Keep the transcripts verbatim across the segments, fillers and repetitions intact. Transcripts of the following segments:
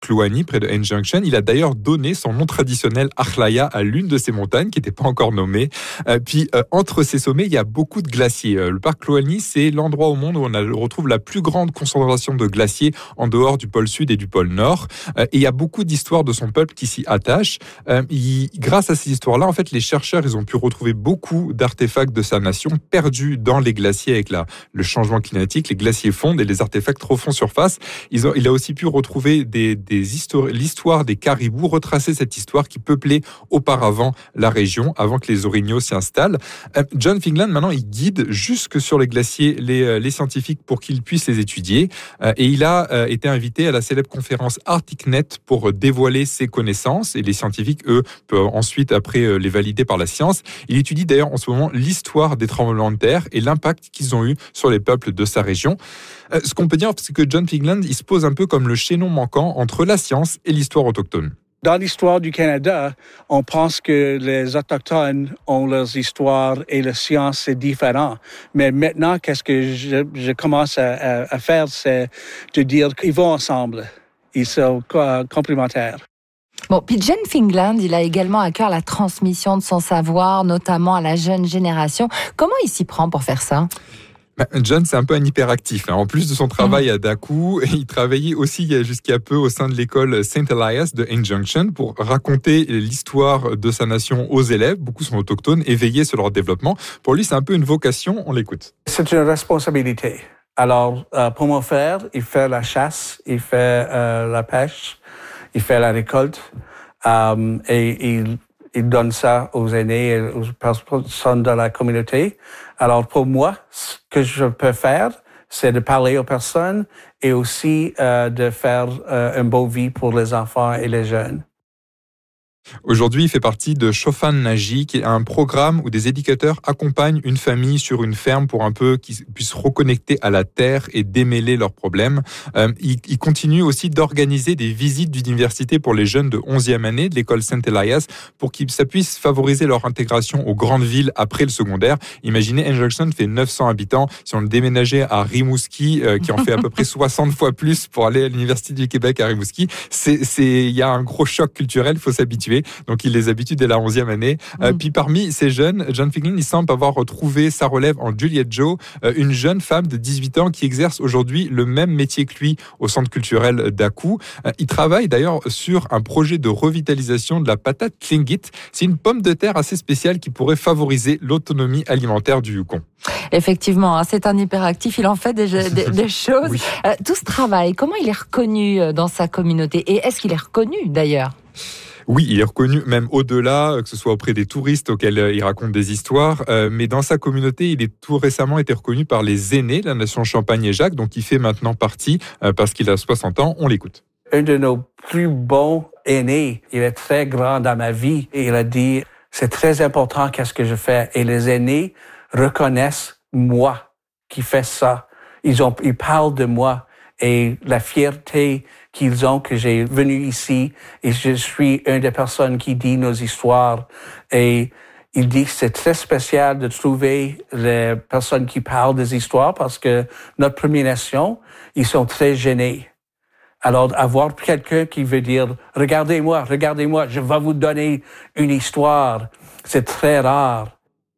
Kluani, près de Ain Junction. Il a d'ailleurs donné son nom traditionnel Akhlaya à l'une de ces montagnes qui n'était pas encore nommée. Euh, puis, euh, entre ces sommets, il y a beaucoup de glaciers. Euh, le parc Kluani, c'est l'endroit au monde où on, a, on retrouve la plus grande concentration de glaciers en dehors du pôle sud et du pôle nord. Euh, et il y a beaucoup d'histoires de son peuple qui s'y attachent. Euh, il, grâce à ces histoires-là, en fait, les chercheurs, ils ont pu retrouver beaucoup d'artefacts de sa nation perdus dans les glaciers avec la, le changement climatique. Les glaciers fondent et les artefacts refont surface. Ils ont, il a aussi pu retrouver des, des histoires, l'histoire des caribous, retracer cette histoire qui peuplait auparavant la région, avant que les orignaux s'y installent. Euh, John Fingland, maintenant, il guide jusque sur les glaciers les, les scientifiques pour qu'ils puissent les étudier. Euh, et il a euh, été invité à la célèbre conférence ArcticNet pour dévoiler ses connaissances. Et les scientifiques, eux, peuvent ensuite, après, les valider par la science. Il étudie d'ailleurs en ce moment l'histoire des tremblements de terre et l'impact qu'ils ont eu sur les peuples de sa région. Euh, ce qu'on peut dire, c'est que John Fingland, il se pose un peu comme le chaînon manquant entre la science et l'histoire autochtone. Dans l'histoire du Canada, on pense que les Autochtones ont leurs histoires et la science, c'est différent. Mais maintenant, qu'est-ce que je, je commence à, à, à faire, c'est de dire qu'ils vont ensemble. Ils sont euh, complémentaires. Bon, puis John Fingland, il a également à cœur la transmission de son savoir, notamment à la jeune génération. Comment il s'y prend pour faire ça ? John, c'est un peu un hyperactif. En plus de son travail à Daku, il travaillait aussi jusqu'à peu au sein de l'école Saint Elias de Ain Junction pour raconter l'histoire de sa nation aux élèves. Beaucoup sont autochtones et veiller sur leur développement. Pour lui, c'est un peu une vocation. On l'écoute. C'est une responsabilité. Alors, euh, pour mon frère, il fait la chasse, il fait euh, la pêche, il fait la récolte euh, et il Il donne ça aux aînés et aux personnes de la communauté. Alors pour moi, ce que je peux faire, c'est de parler aux personnes et aussi euh, de faire euh, une bonne vie pour les enfants et les jeunes. Aujourd'hui, il fait partie de Shofan Naji, qui est un programme où des éducateurs accompagnent une famille sur une ferme pour un peu qu'ils puissent reconnecter à la terre et démêler leurs problèmes. Euh, il, il continue aussi d'organiser des visites d'université pour les jeunes de onzième année de l'école Saint Elias pour que ça puisse favoriser leur intégration aux grandes villes après le secondaire. Imaginez, Ain Junction fait neuf cents habitants. Si on le déménageait à Rimouski, euh, qui en fait à peu près soixante fois plus pour aller à l'Université du Québec à Rimouski, c'est, c'est, il y a un gros choc culturel, il faut s'habituer. Donc, il les habitue dès la onzième année. Mmh. Euh, puis, parmi ces jeunes, John Fingland, il semble avoir retrouvé sa relève en Juliette Joe, euh, une jeune femme de dix-huit ans qui exerce aujourd'hui le même métier que lui au centre culturel Daku. Euh, il travaille d'ailleurs sur un projet de revitalisation de la patate Tlingit. C'est une pomme de terre assez spéciale qui pourrait favoriser l'autonomie alimentaire du Yukon. Effectivement, c'est un hyperactif, il en fait des, des, des choses. Oui. Euh, tout ce travail, comment il est reconnu dans sa communauté ? Et est-ce qu'il est reconnu d'ailleurs ? Oui, il est reconnu même au-delà, que ce soit auprès des touristes auxquels il raconte des histoires, euh, mais dans sa communauté, il est tout récemment été reconnu par les aînés de la nation Champagne et Jacques, donc il fait maintenant partie, euh, parce qu'il a soixante ans, on l'écoute. Un de nos plus bons aînés, il est très grand dans ma vie, et il a dit, c'est très important qu'est-ce que je fais, et les aînés reconnaissent moi qui fais ça. Ils ont, ils parlent de moi. Et la fierté qu'ils ont que j'ai venu ici et je suis une des personnes qui dit nos histoires. Et il dit que c'est très spécial de trouver les personnes qui parlent des histoires parce que notre Première Nation, ils sont très gênés. Alors, avoir quelqu'un qui veut dire « Regardez-moi, regardez-moi, je vais vous donner une histoire », c'est très rare.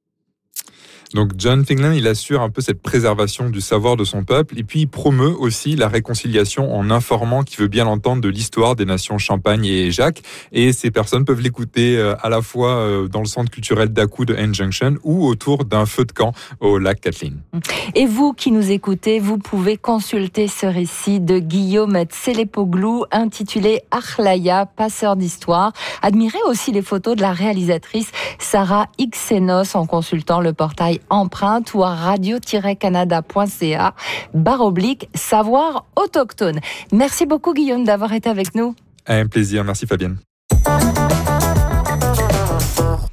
Donc John Fingland, il assure un peu cette préservation du savoir de son peuple et puis il promeut aussi la réconciliation en informant qui veut bien l'entendre de l'histoire des nations Champagne et Jacques. Et ces personnes peuvent l'écouter à la fois dans le centre culturel Daku de Ain Junction ou autour d'un feu de camp au lac Kathleen. Et vous qui nous écoutez, vous pouvez consulter ce récit de Guillaume Tselepoglou intitulé Akhlaya, passeur d'histoire. Admirez aussi les photos de la réalisatrice Sarah Xenos en consultant le portail Empreinte ou à radio tiret canada point c a barre oblique savoir autochtone. Merci beaucoup Guillaume d'avoir été avec nous. Un plaisir, merci Fabienne.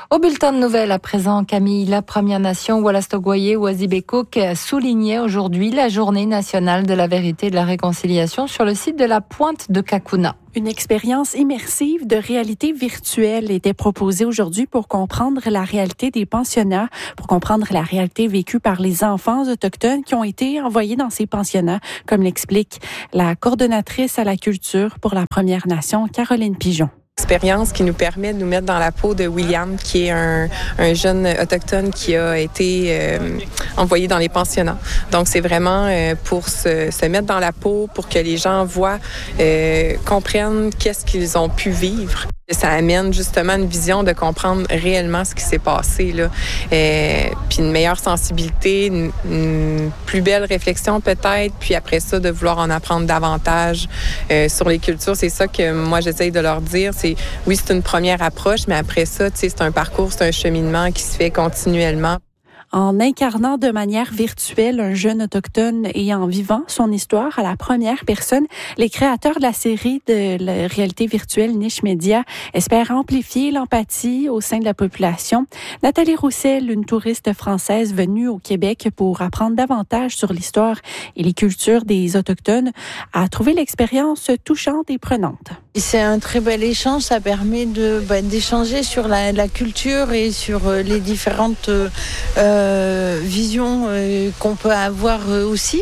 Au bulletin de nouvelles à présent, Camille, la Première Nation Wolastoqiyik-Wazibekuk a souligné aujourd'hui la journée nationale de la vérité et de la réconciliation sur le site de la Pointe de Kakuna. Une expérience immersive de réalité virtuelle était proposée aujourd'hui pour comprendre la réalité des pensionnats, pour comprendre la réalité vécue par les enfants autochtones qui ont été envoyés dans ces pensionnats, comme l'explique la coordonnatrice à la culture pour la Première Nation, Caroline Pigeon. Expérience qui nous permet de nous mettre dans la peau de William, qui est un, un jeune autochtone qui a été euh, envoyé dans les pensionnats. Donc, c'est vraiment euh, pour se, se mettre dans la peau, pour que les gens voient, euh, comprennent qu'est-ce qu'ils ont pu vivre. Ça amène justement une vision de comprendre réellement ce qui s'est passé, là. Euh, puis une meilleure sensibilité, une, une plus belle réflexion peut-être, puis après ça, de vouloir en apprendre davantage euh, sur les cultures. C'est ça que moi, j'essaye de leur dire. C'est oui, c'est une première approche, mais après ça, tu sais, c'est un parcours, c'est un cheminement qui se fait continuellement. En incarnant de manière virtuelle un jeune autochtone et en vivant son histoire à la première personne, les créateurs de la série de la réalité virtuelle Niche Média espèrent amplifier l'empathie au sein de la population. Nathalie Roussel, une touriste française venue au Québec pour apprendre davantage sur l'histoire et les cultures des Autochtones, a trouvé l'expérience touchante et prenante. C'est un très bel échange, ça permet de, bah, d'échanger sur la, la culture et sur euh, les différentes euh, Euh, vision euh, qu'on peut avoir euh, aussi.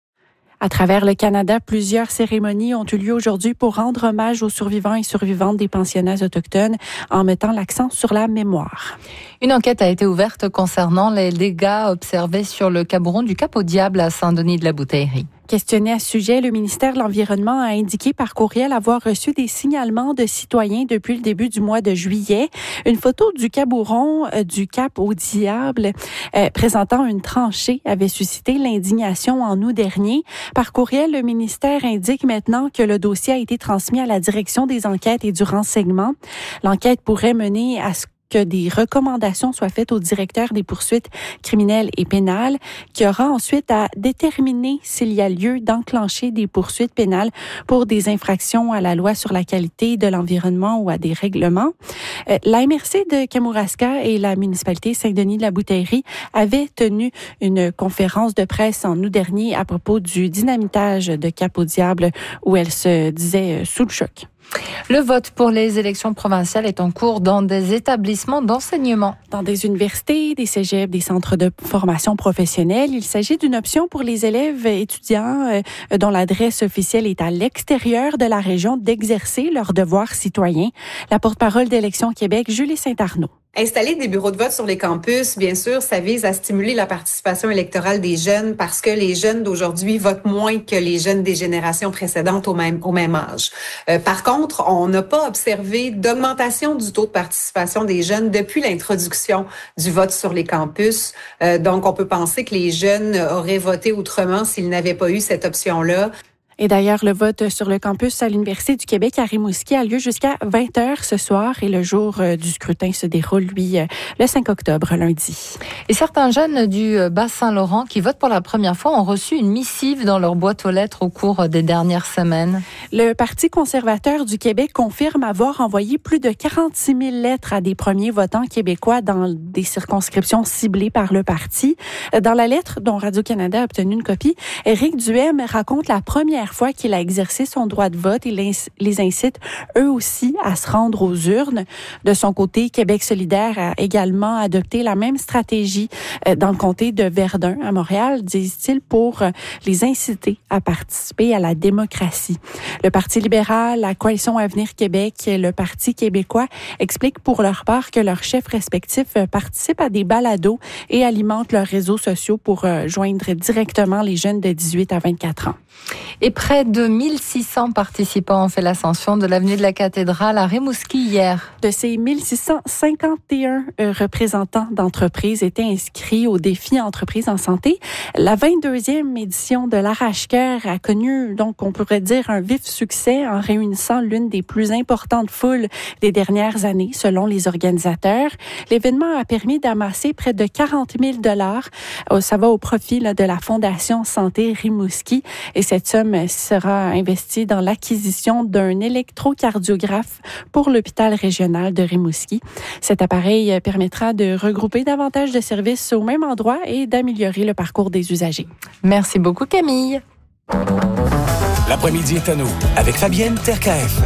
À travers le Canada, plusieurs cérémonies ont eu lieu aujourd'hui pour rendre hommage aux survivants et survivantes des pensionnats autochtones en mettant l'accent sur la mémoire. Une enquête a été ouverte concernant les dégâts observés sur le caboron du Cap au Diable à Saint-Denis-de-la-Bouteillerie. Questionné à ce sujet, le ministère de l'Environnement a indiqué par courriel avoir reçu des signalements de citoyens depuis le début du mois de juillet. Une photo du caboron euh, du Cap au Diable euh, présentant une tranchée avait suscité l'indignation en août dernier. Par courriel, le ministère indique maintenant que le dossier a été transmis à la Direction des enquêtes et du renseignement. L'enquête pourrait mener à ce que des recommandations soient faites au directeur des poursuites criminelles et pénales, qui aura ensuite à déterminer s'il y a lieu d'enclencher des poursuites pénales pour des infractions à la loi sur la qualité de l'environnement ou à des règlements. Euh, la M R C de Kamouraska et la municipalité Saint-Denis-de-la-Bouteillerie avaient tenu une conférence de presse en août dernier à propos du dynamitage de Cap au Diable, où elles se disaient sous le choc. Le vote pour les élections provinciales est en cours dans des établissements d'enseignement. Dans des universités, des cégeps, des centres de formation professionnelle, il s'agit d'une option pour les élèves étudiants euh, dont l'adresse officielle est à l'extérieur de la région d'exercer leurs devoirs citoyens. La porte-parole d'Élections Québec, Julie Saint-Arnaud. Installer des bureaux de vote sur les campus, bien sûr, ça vise à stimuler la participation électorale des jeunes parce que les jeunes d'aujourd'hui votent moins que les jeunes des générations précédentes au même, au même âge. Euh, par contre, on n'a pas observé d'augmentation du taux de participation des jeunes depuis l'introduction du vote sur les campus. Euh, donc, on peut penser que les jeunes auraient voté autrement s'ils n'avaient pas eu cette option-là. Et d'ailleurs, le vote sur le campus à l'Université du Québec à Rimouski a lieu jusqu'à vingt heures ce soir et le jour du scrutin se déroule, lui, le cinq octobre, lundi. Et certains jeunes du Bas-Saint-Laurent qui votent pour la première fois ont reçu une missive dans leur boîte aux lettres au cours des dernières semaines. Le Parti conservateur du Québec confirme avoir envoyé plus de quarante-six mille lettres à des premiers votants québécois dans des circonscriptions ciblées par le parti. Dans la lettre dont Radio-Canada a obtenu une copie, Éric Duhem raconte la première fois qu'il a exercé son droit de vote. Il les incite eux aussi à se rendre aux urnes. De son côté, Québec solidaire a également adopté la même stratégie dans le comté de Verdun à Montréal, disent-ils, pour les inciter à participer à la démocratie. Le Parti libéral, la Coalition Avenir Québec, le Parti québécois expliquent pour leur part que leurs chefs respectifs participent à des balados et alimentent leurs réseaux sociaux pour joindre directement les jeunes de dix-huit à vingt-quatre ans. Et près de mille six cents participants ont fait l'ascension de l'avenue de la Cathédrale à Rimouski hier. De ces mille six cent cinquante et un représentants d'entreprises étaient inscrits au défi Entreprises en santé. La vingt-deuxième édition de l'Arrache-Cœur a connu, donc, on pourrait dire, un vif succès en réunissant l'une des plus importantes foules des dernières années, selon les organisateurs. L'événement a permis d'amasser près de quarante mille dollars. Ça va au profit là, de la Fondation Santé Rimouski. Et cette somme sera investi dans l'acquisition d'un électrocardiographe pour l'hôpital régional de Rimouski. Cet appareil permettra de regrouper davantage de services au même endroit et d'améliorer le parcours des usagers. Merci beaucoup, Camille. L'après-midi est à nous avec Fabienne Terkaef.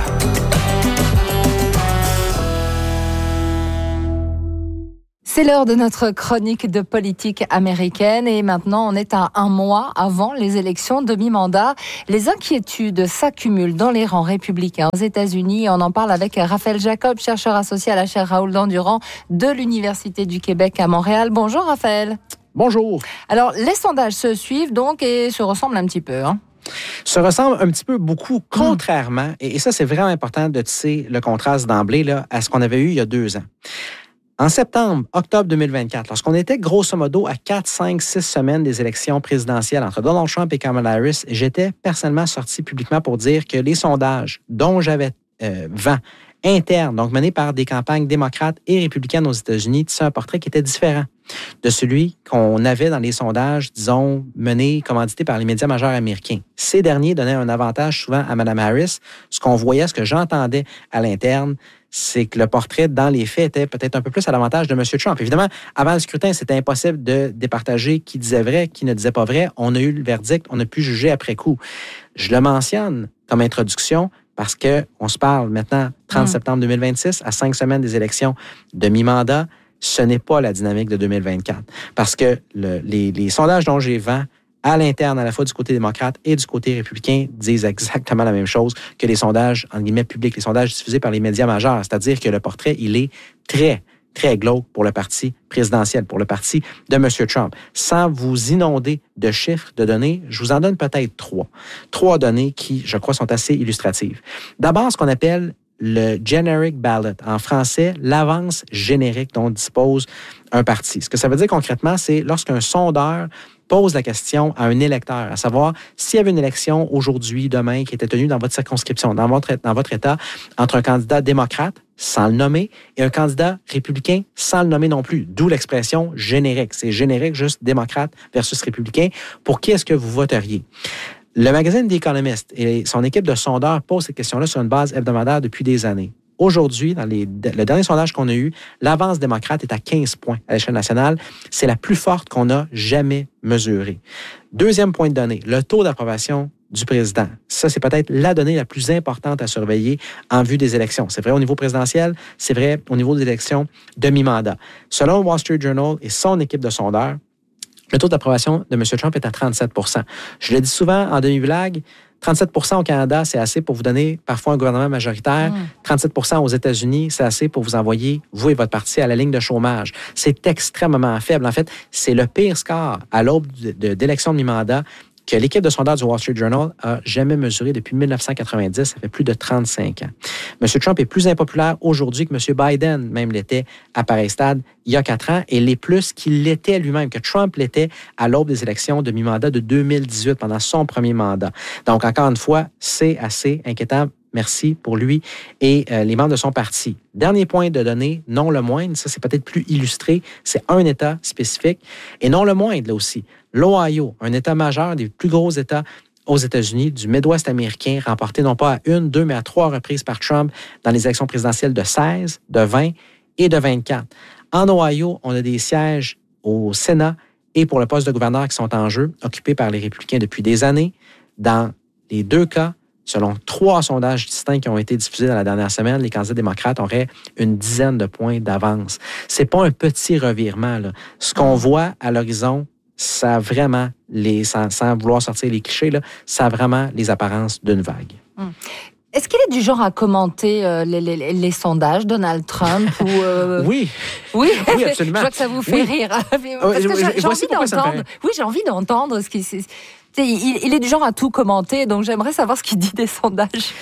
C'est l'heure de notre chronique de politique américaine et maintenant on est à un mois avant les élections de mi-mandat. Les inquiétudes s'accumulent dans les rangs républicains aux États-Unis. On en parle avec Raphaël Jacob, chercheur associé à la chaire Raoul Dandurand de l'Université du Québec à Montréal. Bonjour Raphaël. Bonjour. Alors les sondages se suivent donc et se ressemblent un petit peu, hein? Se ressemble un petit peu beaucoup, contrairement, mmh. et, et ça c'est vraiment important de tisser le contraste d'emblée là, à ce qu'on avait eu il y a deux ans. En septembre, octobre deux mille vingt-quatre, lorsqu'on était grosso modo à quatre, cinq, six semaines des élections présidentielles entre Donald Trump et Kamala Harris, j'étais personnellement sorti publiquement pour dire que les sondages dont j'avais euh, vent internes, donc menés par des campagnes démocrates et républicaines aux États-Unis, tissaient un portrait qui était différent de celui qu'on avait dans les sondages, disons, menés, commandités par les médias majeurs américains. Ces derniers donnaient un avantage souvent à Mme Harris. Ce qu'on voyait, ce que j'entendais à l'interne, c'est que le portrait, dans les faits, était peut-être un peu plus à l'avantage de M. Trump. Évidemment, avant le scrutin, c'était impossible de départager qui disait vrai, qui ne disait pas vrai. On a eu le verdict, on a pu juger après coup. Je le mentionne comme introduction parce qu'on se parle maintenant trente septembre deux mille vingt-six, à cinq semaines des élections de mi-mandat. Ce n'est pas la dynamique de deux mille vingt-quatre. Parce que le, les, les sondages dont j'ai vent, à l'interne, à la fois du côté démocrate et du côté républicain, disent exactement la même chose que les sondages, en guillemets, publics, les sondages diffusés par les médias majeurs. C'est-à-dire que le portrait, il est très, très glauque pour le parti présidentiel, pour le parti de M. Trump. Sans vous inonder de chiffres, de données, je vous en donne peut-être trois. Trois données qui, je crois, sont assez illustratives. D'abord, ce qu'on appelle le generic ballot. En français, l'avance générique dont dispose un parti. Ce que ça veut dire concrètement, c'est lorsqu'un sondeur pose la question à un électeur, à savoir s'il y avait une élection aujourd'hui, demain, qui était tenue dans votre circonscription, dans votre, dans votre État, entre un candidat démocrate, sans le nommer, et un candidat républicain, sans le nommer non plus. D'où l'expression générique. C'est générique, juste démocrate versus républicain. Pour qui est-ce que vous voteriez? Le magazine The Economist et son équipe de sondeurs posent cette question-là sur une base hebdomadaire depuis des années. Aujourd'hui, dans les, le dernier sondage qu'on a eu, l'avance démocrate est à quinze points à l'échelle nationale. C'est la plus forte qu'on a jamais mesurée. Deuxième point de donnée, le taux d'approbation du président. Ça, c'est peut-être la donnée la plus importante à surveiller en vue des élections. C'est vrai au niveau présidentiel, c'est vrai au niveau des élections de mi-mandat. Selon Wall Street Journal et son équipe de sondeurs, le taux d'approbation de M. Trump est à trente-sept pour cent. Je le dis souvent en demi-blague, trente-sept pour cent au Canada, c'est assez pour vous donner parfois un gouvernement majoritaire. Mmh. trente-sept pour cent aux États-Unis, c'est assez pour vous envoyer, vous et votre parti, à la ligne de chômage. C'est extrêmement faible. En fait, c'est le pire score à l'aube de, de, d'élection de mi-mandat que l'équipe de sondeurs du Wall Street Journal a jamais mesuré depuis dix-neuf cent quatre-vingt-dix. Ça fait plus de trente-cinq ans. M. Trump est plus impopulaire aujourd'hui que M. Biden, même l'était à pareil stade il y a quatre ans, et l'est plus qu'il l'était lui-même, que Trump l'était à l'aube des élections de mi-mandat de deux mille dix-huit, pendant son premier mandat. Donc, encore une fois, c'est assez inquiétant. Merci pour lui et euh, les membres de son parti. Dernier point de données, non le moindre, ça c'est peut-être plus illustré, c'est un État spécifique. Et non le moindre, là aussi, l'Ohio, un État majeur, des plus gros États aux États-Unis, du Midwest américain, remporté non pas à une, deux, mais à trois reprises par Trump dans les élections présidentielles de seize, de vingt et de vingt-quatre. En Ohio, on a des sièges au Sénat et pour le poste de gouverneur qui sont en jeu, occupés par les républicains depuis des années. Dans les deux cas, selon trois sondages distincts qui ont été diffusés dans la dernière semaine, les candidats démocrates auraient une dizaine de points d'avance. C'est pas un petit revirement, là. Ce qu'on voit à l'horizon, ça a vraiment, les, sans, sans vouloir sortir les clichés, là, ça a vraiment les apparences d'une vague. Hum. Est-ce qu'il est du genre à commenter euh, les, les, les sondages, Donald Trump ou euh... Oui. Oui. Oui, absolument. Je vois que ça vous fait oui. rire. Parce que j'ai, j'ai envie d'entendre. Oui, j'ai envie d'entendre ce qui. Il, il est du genre à tout commenter, donc j'aimerais savoir ce qu'il dit des sondages.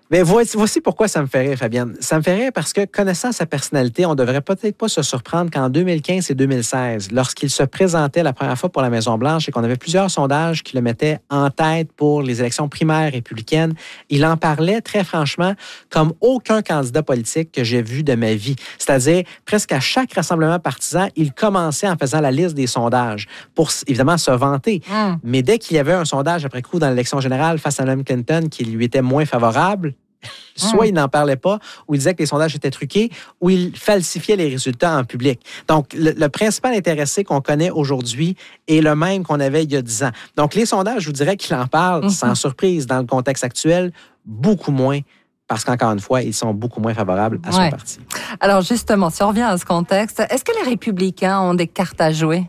Mais voici, voici pourquoi ça me fait rire, Fabienne. Ça me fait rire parce que, connaissant sa personnalité, on ne devrait peut-être pas se surprendre qu'en deux mille quinze et deux mille seize, lorsqu'il se présentait la première fois pour la Maison-Blanche et qu'on avait plusieurs sondages qui le mettaient en tête pour les élections primaires républicaines, il en parlait très franchement comme aucun candidat politique que j'ai vu de ma vie. C'est-à-dire, presque à chaque rassemblement partisan, il commençait en faisant la liste des sondages pour, évidemment, se vanter. Mm. Mais dès qu'il y avait un sondage après coup dans l'élection générale face à Hillary Clinton qui lui était moins favorable, soit il n'en parlait pas, ou il disait que les sondages étaient truqués, ou il falsifiait les résultats en public. Donc, le, le principal intéressé qu'on connaît aujourd'hui est le même qu'on avait il y a dix ans. Donc, les sondages, je vous dirais qu'il en parle, mm-hmm. sans surprise, dans le contexte actuel, beaucoup moins, parce qu'encore une fois, ils sont beaucoup moins favorables à son ouais. parti. Alors, justement, si on revient à ce contexte, est-ce que les républicains ont des cartes à jouer?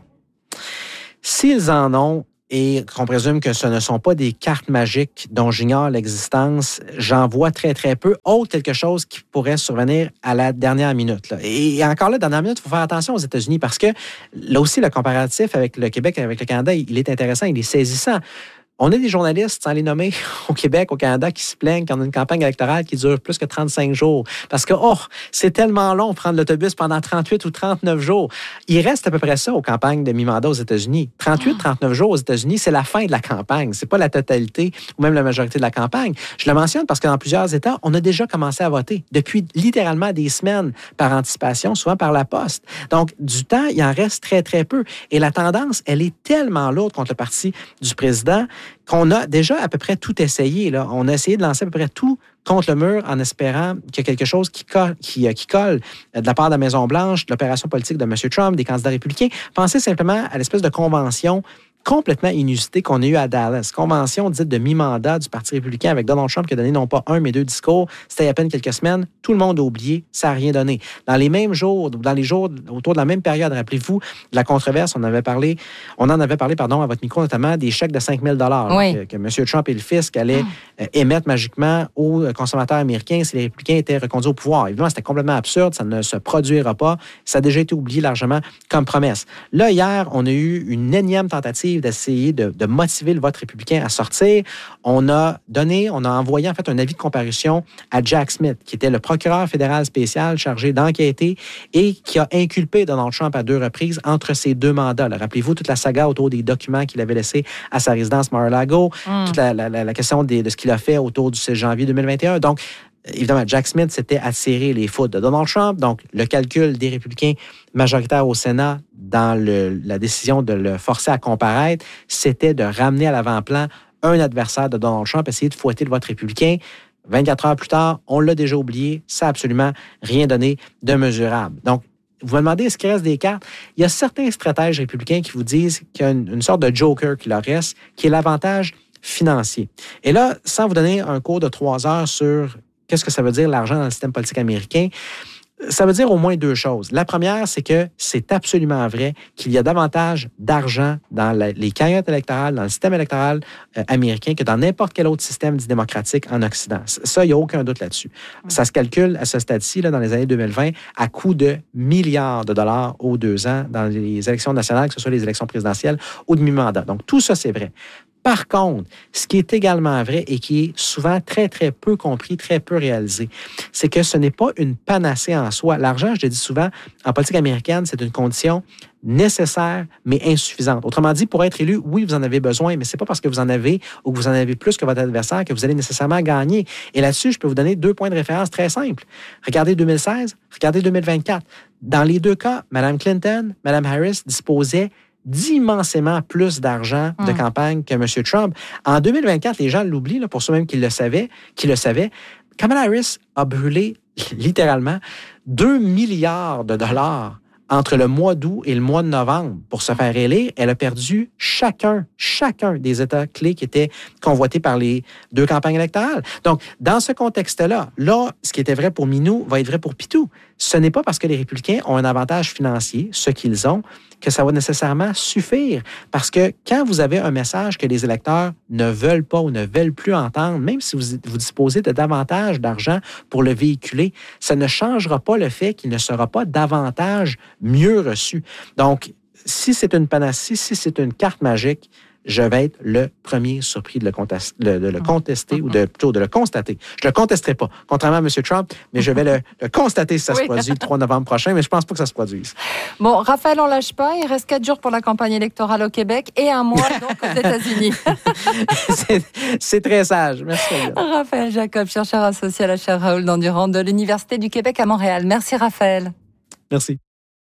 S'ils en ont, et qu'on présume que ce ne sont pas des cartes magiques dont j'ignore l'existence, j'en vois très, très peu, autre quelque chose qui pourrait survenir à la dernière minute. Là. Et encore là, dernière minute, il faut faire attention aux États-Unis parce que là aussi, le comparatif avec le Québec et avec le Canada, il est intéressant, il est saisissant. On a des journalistes, sans les nommer, au Québec, au Canada, qui se plaignent qu'on a une campagne électorale qui dure plus que trente-cinq jours. Parce que, oh, c'est tellement long de prendre l'autobus pendant trente-huit ou trente-neuf jours. Il reste à peu près ça aux campagnes de mi-mandat aux États-Unis. trente-huit, trente-neuf jours aux États-Unis, c'est la fin de la campagne. C'est pas la totalité ou même la majorité de la campagne. Je le mentionne parce que dans plusieurs États, on a déjà commencé à voter depuis littéralement des semaines par anticipation, souvent par la poste. Donc, du temps, il en reste très, très peu. Et la tendance, elle est tellement lourde contre le parti du président qu'on a déjà à peu près tout essayé. Là. On a essayé de lancer à peu près tout contre le mur en espérant qu'il y a quelque chose qui colle, qui, qui colle de la part de la Maison-Blanche, de l'opération politique de M. Trump, des candidats républicains. Pensez simplement à l'espèce de convention complètement inusitée qu'on a eue à Dallas. Convention dite de mi-mandat du Parti républicain avec Donald Trump qui a donné non pas un, mais deux discours. C'était il y a à peine quelques semaines. Tout le monde a oublié. Ça n'a rien donné. Dans les mêmes jours, dans les jours autour de la même période, rappelez-vous, de la controverse, on avait parlé, on en avait parlé, pardon, à votre micro, notamment des chèques de cinq mille dollars oui. que, que M. Trump et le fisc allaient oh. euh, émettre magiquement aux consommateurs américains si les républicains étaient reconduits au pouvoir. Évidemment, c'était complètement absurde. Ça ne se produira pas. Ça a déjà été oublié largement comme promesse. Là, hier, on a eu une énième tentative d'essayer de de motiver le vote républicain à sortir. On a donné, on a envoyé en fait un avis de comparution à Jack Smith, qui était le procureur fédéral spécial chargé d'enquêter et qui a inculpé Donald Trump à deux reprises entre ces deux mandats. Là, rappelez-vous toute la saga autour des documents qu'il avait laissés à sa résidence Mar-a-Lago, mm. toute la, la, la question des, de ce qu'il a fait autour du six janvier deux mille vingt et un. Donc, évidemment, Jack Smith s'était attiré les foudres de Donald Trump. Donc, le calcul des républicains majoritaires au Sénat dans le, la décision de le forcer à comparaître, c'était de ramener à l'avant-plan un adversaire de Donald Trump, essayer de fouetter le vote républicain. vingt-quatre heures plus tard, on l'a déjà oublié. Ça n'a absolument rien donné de mesurable. Donc, vous me demandez, est-ce qu'il reste des cartes? Il y a certains stratèges républicains qui vous disent qu'il y a une, une sorte de joker qui leur reste, qui est l'avantage financier. Et là, sans vous donner un cours de trois heures sur qu'est-ce que ça veut dire l'argent dans le système politique américain, ça veut dire au moins deux choses. La première, c'est que c'est absolument vrai qu'il y a davantage d'argent dans la, les cagnottes électorales, dans le système électoral euh, américain que dans n'importe quel autre système dit démocratique en Occident. Ça, il n'y a aucun doute là-dessus. Mmh. Ça se calcule à ce stade-ci, là, dans les années deux mille vingt, à coût de milliards de dollars aux deux ans dans les élections nationales, que ce soit les élections présidentielles ou de mi-mandat. Donc, tout ça, c'est vrai. Par contre, ce qui est également vrai et qui est souvent très, très peu compris, très peu réalisé, c'est que ce n'est pas une panacée en soi. L'argent, je le dis souvent, en politique américaine, c'est une condition nécessaire, mais insuffisante. Autrement dit, pour être élu, oui, vous en avez besoin, mais ce n'est pas parce que vous en avez ou que vous en avez plus que votre adversaire que vous allez nécessairement gagner. Et là-dessus, je peux vous donner deux points de référence très simples. Regardez deux mille seize, regardez deux mille vingt-quatre. Dans les deux cas, Mme Clinton, Mme Harris disposaient d'immensément plus d'argent de mmh. campagne que M. Trump. En deux mille vingt-quatre, les gens l'oublient, là, pour ceux même qui le savaient, qui le savaient, Kamala Harris a brûlé littéralement deux milliards de dollars entre le mois d'août et le mois de novembre pour se faire élire. Elle a perdu chacun, chacun des États clés qui étaient convoités par les deux campagnes électorales. Donc, dans ce contexte-là, là, ce qui était vrai pour Minou va être vrai pour Pitou. Ce n'est pas parce que les républicains ont un avantage financier, ce qu'ils ont, que ça va nécessairement suffire. Parce que quand vous avez un message que les électeurs ne veulent pas ou ne veulent plus entendre, même si vous, vous disposez de davantage d'argent pour le véhiculer, ça ne changera pas le fait qu'il ne sera pas davantage mieux reçu. Donc, si c'est une panacée, si c'est une carte magique, je vais être le premier surpris de le contester, de, de le contester mm-hmm. ou de, plutôt de le constater. Je le contesterai pas, contrairement à M. Trump, mais je vais le, le constater si ça oui. se produit le trois novembre prochain, mais je pense pas que ça se produise. Bon, Raphaël, on lâche pas. Il reste quatre jours pour la campagne électorale au Québec et un mois donc aux États-Unis. c'est, c'est très sage. Merci. Raphaël Jacob, chercheur associé à la chaire Raoul Dandurand de l'Université du Québec à Montréal. Merci Raphaël. Merci.